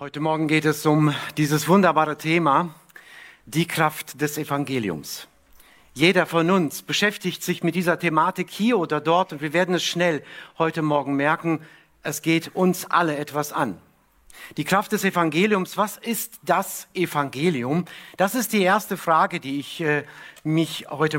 Heute Morgen geht es um dieses wunderbare Thema, die Kraft des Evangeliums. Jeder von uns beschäftigt sich mit dieser Thematik hier oder dort und wir werden es schnell heute Morgen merken, es geht uns alle etwas an. Die Kraft des Evangeliums, was ist das Evangelium? Das ist die erste Frage, die ich mir heute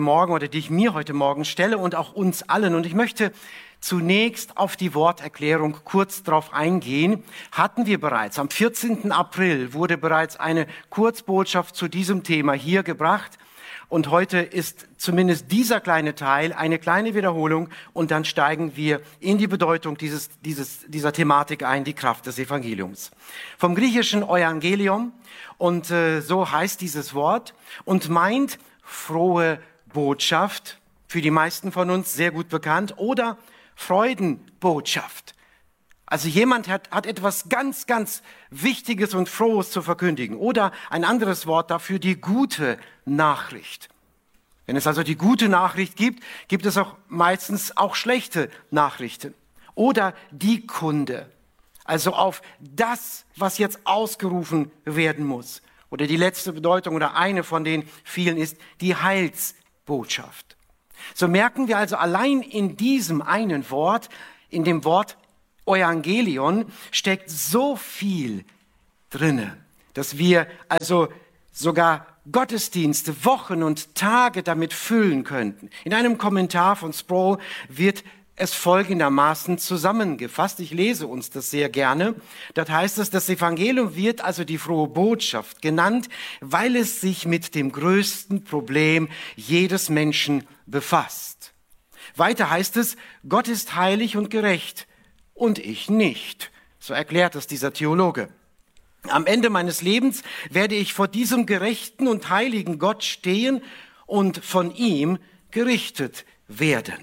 Morgen stelle und auch uns allen. Und ich möchte zunächst auf die Worterklärung kurz darauf eingehen. Hatten wir bereits. Am 14. April wurde bereits eine Kurzbotschaft zu diesem Thema hier gebracht. Und heute ist zumindest dieser kleine Teil eine kleine Wiederholung und dann steigen wir in die Bedeutung dieser Thematik ein, die Kraft des Evangeliums. Vom griechischen Euangelium und so heißt dieses Wort und meint frohe Botschaft, für die meisten von uns sehr gut bekannt, oder Freudenbotschaft. Also jemand hat etwas ganz, ganz Wichtiges und Frohes zu verkündigen. Oder ein anderes Wort dafür, die gute Nachricht. Wenn es also die gute Nachricht gibt, gibt es auch meistens auch schlechte Nachrichten. Oder die Kunde. Also auf das, was jetzt ausgerufen werden muss. Oder die letzte Bedeutung oder eine von den vielen ist die Heilsbotschaft. So merken wir also allein in diesem einen Wort, in dem Wort Euangelion, steckt so viel drinne, dass wir also sogar Gottesdienste, Wochen und Tage damit füllen könnten. In einem Kommentar von Sproul wird es folgendermaßen zusammengefasst. Ich lese uns das sehr gerne. Dort heißt es, das Evangelium wird also die frohe Botschaft genannt, weil es sich mit dem größten Problem jedes Menschen befasst. Weiter heißt es, Gott ist heilig und gerecht und ich nicht. So erklärt es dieser Theologe. Am Ende meines Lebens werde ich vor diesem gerechten und heiligen Gott stehen und von ihm gerichtet werden.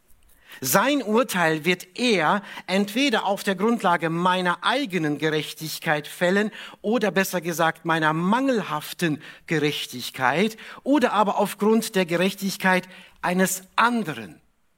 Sein Urteil wird er entweder auf der Grundlage meiner eigenen Gerechtigkeit fällen oder besser gesagt meiner mangelhaften Gerechtigkeit oder aber aufgrund der Gerechtigkeit eines anderen.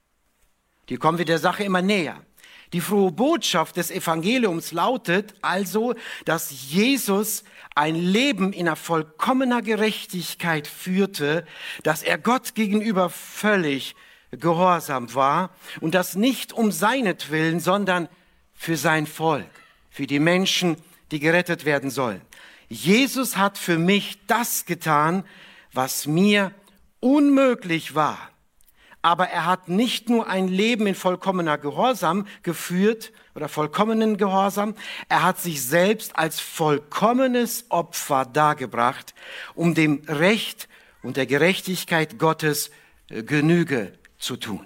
Hier kommen wir der Sache immer näher. Die frohe Botschaft des Evangeliums lautet also, dass Jesus ein Leben in einer vollkommener Gerechtigkeit führte, dass er Gott gegenüber völlig gehorsam war und das nicht um seinetwillen, sondern für sein Volk, für die Menschen, die gerettet werden sollen. Jesus hat für mich das getan, was mir unmöglich war. Aber er hat nicht nur ein Leben in vollkommener Gehorsam geführt oder vollkommenen Gehorsam, er hat sich selbst als vollkommenes Opfer dargebracht, um dem Recht und der Gerechtigkeit Gottes Genüge zu tun.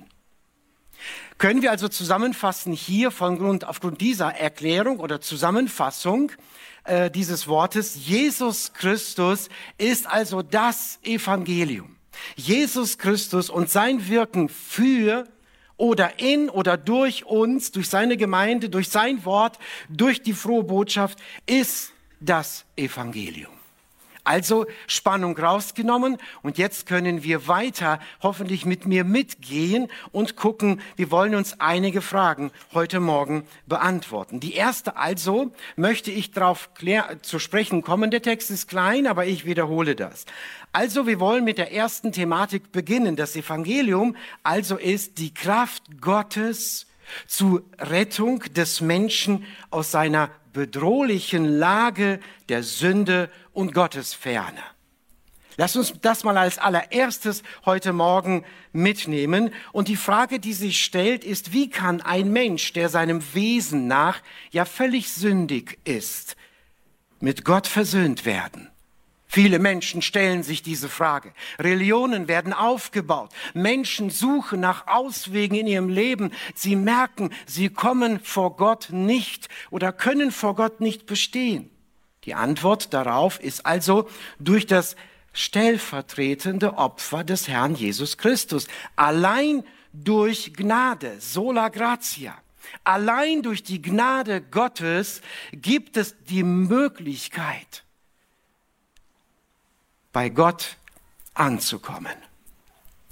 Können wir also zusammenfassen hier aufgrund dieser Erklärung oder Zusammenfassung dieses Wortes, Jesus Christus ist also das Evangelium. Jesus Christus und sein Wirken für oder in oder durch uns, durch seine Gemeinde, durch sein Wort, durch die frohe Botschaft ist das Evangelium. Also Spannung rausgenommen und jetzt können wir weiter hoffentlich mit mir mitgehen und gucken, wir wollen uns einige Fragen heute Morgen beantworten. Die erste also möchte ich darauf zu sprechen kommen. Der Text ist klein, aber ich wiederhole das. Also wir wollen mit der ersten Thematik beginnen. Das Evangelium also ist die Kraft Gottes zur Rettung des Menschen aus seiner bedrohlichen Lage der Sünde und Gottesferne. Lass uns das mal als allererstes heute Morgen mitnehmen. Und die Frage, die sich stellt, ist, wie kann ein Mensch, der seinem Wesen nach ja völlig sündig ist, mit Gott versöhnt werden? Viele Menschen stellen sich diese Frage. Religionen werden aufgebaut. Menschen suchen nach Auswegen in ihrem Leben. Sie merken, sie kommen vor Gott nicht oder können vor Gott nicht bestehen. Die Antwort darauf ist also durch das stellvertretende Opfer des Herrn Jesus Christus. Allein durch Gnade, sola gratia. Allein durch die Gnade Gottes gibt es die Möglichkeit, bei Gott anzukommen.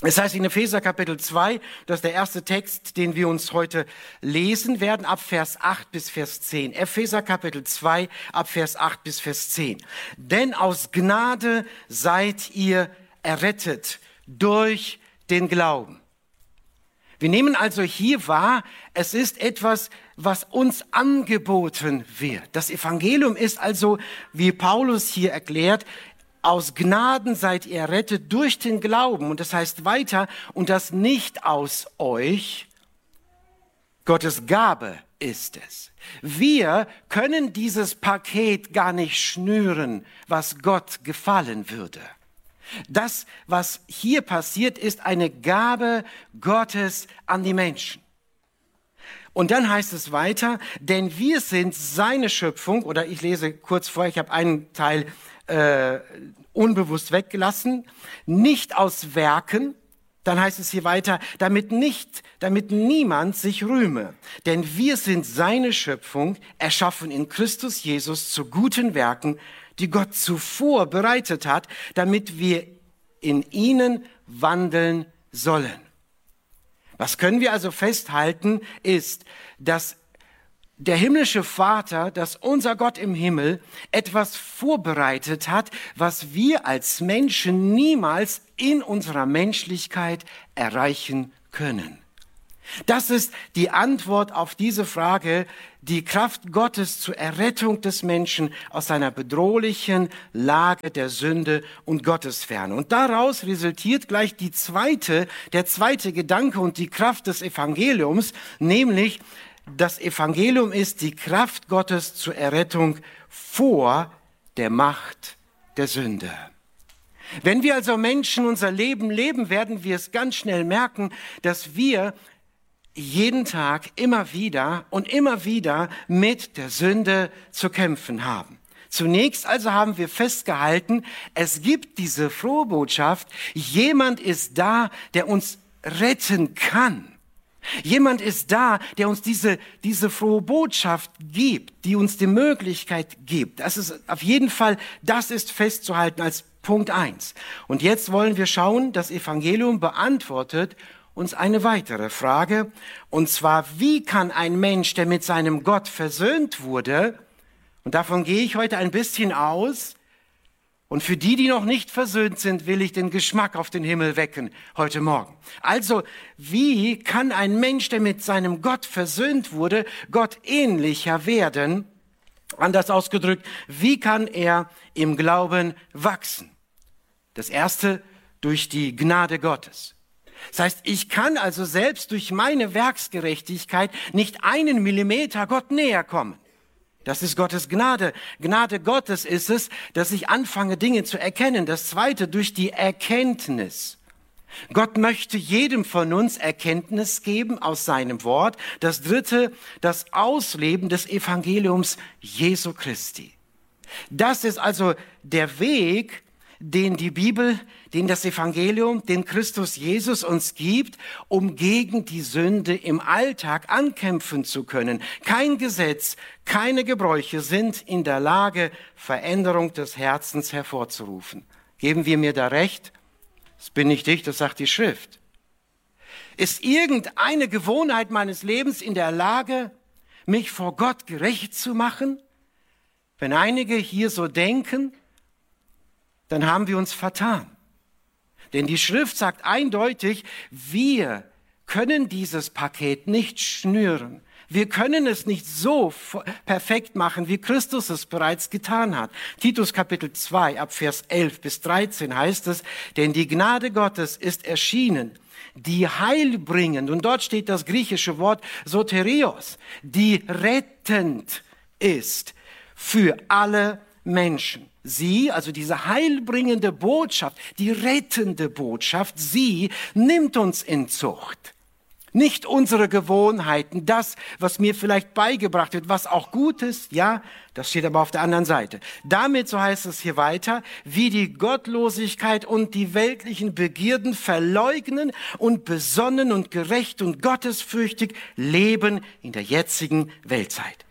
Es heißt in Epheser Kapitel 2, das ist der erste Text, den wir uns heute lesen werden, ab Vers 8 bis Vers 10. Epheser Kapitel 2, ab Vers 8 bis Vers 10. Denn aus Gnade seid ihr errettet durch den Glauben. Wir nehmen also hier wahr, es ist etwas, was uns angeboten wird. Das Evangelium ist also, wie Paulus hier erklärt, aus Gnaden seid ihr errettet durch den Glauben. Und das heißt weiter, und das nicht aus euch, Gottes Gabe ist es. Wir können dieses Paket gar nicht schnüren, was Gott gefallen würde. Das, was hier passiert, ist eine Gabe Gottes an die Menschen. Und dann heißt es weiter, denn wir sind seine Schöpfung, oder ich lese kurz vor, ich habe einen Teil unbewusst weggelassen, nicht aus Werken, dann heißt es hier weiter, damit niemand sich rühme. Denn wir sind seine Schöpfung, erschaffen in Christus Jesus zu guten Werken, die Gott zuvor bereitet hat, damit wir in ihnen wandeln sollen. Was können wir also festhalten, ist, dass der himmlische Vater, dass unser Gott im Himmel etwas vorbereitet hat, was wir als Menschen niemals in unserer Menschlichkeit erreichen können. Das ist die Antwort auf diese Frage, die Kraft Gottes zur Errettung des Menschen aus seiner bedrohlichen Lage der Sünde und Gottesferne. Und daraus resultiert gleich der zweite Gedanke und die Kraft des Evangeliums, nämlich das Evangelium ist die Kraft Gottes zur Errettung vor der Macht der Sünde. Wenn wir also Menschen unser Leben leben, werden wir es ganz schnell merken, dass wir jeden Tag immer wieder mit der Sünde zu kämpfen haben. Zunächst also haben wir festgehalten, es gibt diese frohe Botschaft, jemand ist da, der uns retten kann. Jemand ist da, der uns diese frohe Botschaft gibt, die uns die Möglichkeit gibt. Das ist auf jeden Fall, das ist festzuhalten als Punkt 1. Und jetzt wollen wir schauen, das Evangelium beantwortet uns eine weitere Frage. Und zwar, wie kann ein Mensch, der mit seinem Gott versöhnt wurde, und davon gehe ich heute ein bisschen aus, und für die, die noch nicht versöhnt sind, will ich den Geschmack auf den Himmel wecken heute Morgen. Also, wie kann ein Mensch, der mit seinem Gott versöhnt wurde, Gott ähnlicher werden? Anders ausgedrückt, wie kann er im Glauben wachsen? Das erste, durch die Gnade Gottes. Das heißt, ich kann also selbst durch meine Werksgerechtigkeit nicht einen Millimeter Gott näher kommen. Das ist Gottes Gnade. Gnade Gottes ist es, dass ich anfange, Dinge zu erkennen. Das zweite, durch die Erkenntnis. Gott möchte jedem von uns Erkenntnis geben aus seinem Wort. Das dritte, das Ausleben des Evangeliums Jesu Christi. Das ist also der Weg, den die Bibel, den das Evangelium, den Christus Jesus uns gibt, um gegen die Sünde im Alltag ankämpfen zu können. Kein Gesetz, keine Gebräuche sind in der Lage, Veränderung des Herzens hervorzurufen. Geben wir mir da recht? Das bin nicht ich, das sagt die Schrift. Ist irgendeine Gewohnheit meines Lebens in der Lage, mich vor Gott gerecht zu machen? Wenn einige hier so denken, dann haben wir uns vertan. Denn die Schrift sagt eindeutig, wir können dieses Paket nicht schnüren. Wir können es nicht so perfekt machen, wie Christus es bereits getan hat. Titus Kapitel 2, ab Vers 11 bis 13 heißt es, denn die Gnade Gottes ist erschienen, die heilbringend, und dort steht das griechische Wort soterios, die rettend ist für alle Menschen. Sie, also diese heilbringende Botschaft, die rettende Botschaft, sie nimmt uns in Zucht. Nicht unsere Gewohnheiten, das, was mir vielleicht beigebracht wird, was auch gut ist, ja, das steht aber auf der anderen Seite. Damit, so heißt es hier weiter, wie die Gottlosigkeit und die weltlichen Begierden verleugnen und besonnen und gerecht und gottesfürchtig leben in der jetzigen Weltzeit.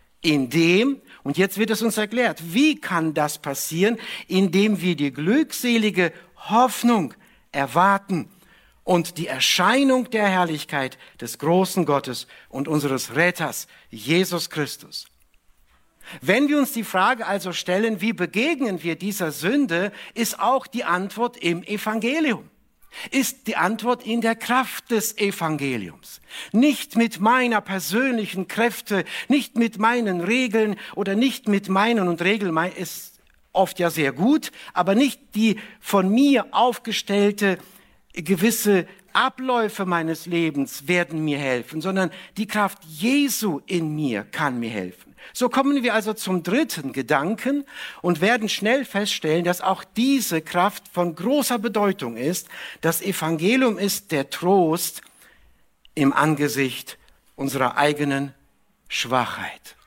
Und jetzt wird es uns erklärt, wie kann das passieren? Indem wir die glückselige Hoffnung erwarten und die Erscheinung der Herrlichkeit des großen Gottes und unseres Retters, Jesus Christus. Wenn wir uns die Frage also stellen, wie begegnen wir dieser Sünde, ist auch die Antwort im Evangelium. Ist die Antwort in der Kraft des Evangeliums. Nicht mit meiner persönlichen Kräfte, nicht mit meinen Regeln oder nicht mit meinen und Regeln ist oft ja sehr gut, aber nicht die von mir aufgestellte gewisse Abläufe meines Lebens werden mir helfen, sondern die Kraft Jesu in mir kann mir helfen. So kommen wir also zum dritten Gedanken und werden schnell feststellen, dass auch diese Kraft von großer Bedeutung ist. Das Evangelium ist der Trost im Angesicht unserer eigenen Schwachheit.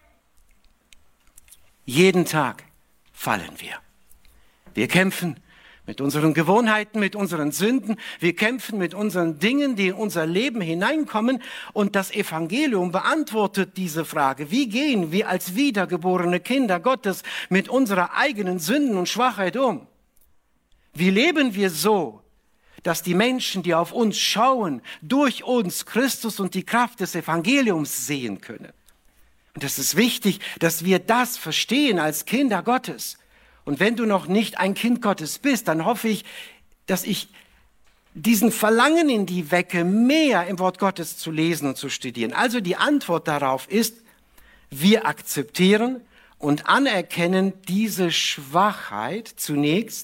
Jeden Tag fallen wir. Wir kämpfen mit unseren Gewohnheiten, mit unseren Sünden. Wir kämpfen mit unseren Dingen, die in unser Leben hineinkommen. Und das Evangelium beantwortet diese Frage. Wie gehen wir als wiedergeborene Kinder Gottes mit unserer eigenen Sünden und Schwachheit um? Wie leben wir so, dass die Menschen, die auf uns schauen, durch uns Christus und die Kraft des Evangeliums sehen können? Und es ist wichtig, dass wir das verstehen als Kinder Gottes. Und wenn du noch nicht ein Kind Gottes bist, dann hoffe ich, dass ich diesen Verlangen in die wecke, mehr im Wort Gottes zu lesen und zu studieren. Also die Antwort darauf ist, wir akzeptieren und anerkennen diese Schwachheit zunächst